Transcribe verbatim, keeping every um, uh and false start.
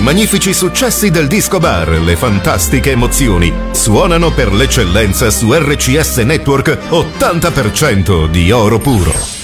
magnifici successi del disco bar, le fantastiche emozioni suonano per l'eccellenza su R C S Network ottanta per cento di oro puro.